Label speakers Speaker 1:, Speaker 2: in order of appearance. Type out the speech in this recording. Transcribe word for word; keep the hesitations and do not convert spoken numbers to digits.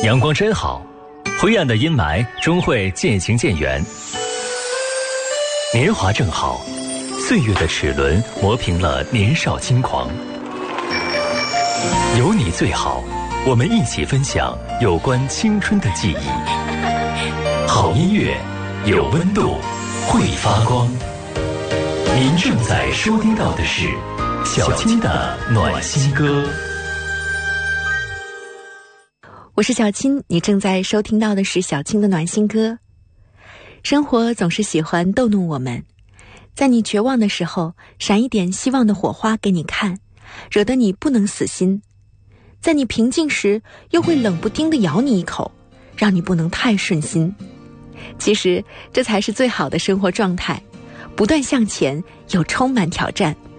Speaker 1: 阳光真好，灰暗的阴霾终会渐行渐远。年华正好，岁月的齿轮磨平了年少轻狂。有你最好，我们一起分享有关青春的记忆。好音乐，有温度，会发光。您正在收听到的是小青的暖心歌。
Speaker 2: 我是小青，你正在收听到的是小青的暖心歌。生活总是喜欢逗弄我们，在你绝望的时候，闪一点希望的火花给你看，惹得你不能死心；在你平静时，又会冷不丁地咬你一口，让你不能太顺心。其实这才是最好的生活状态，不断向前，又充满挑战。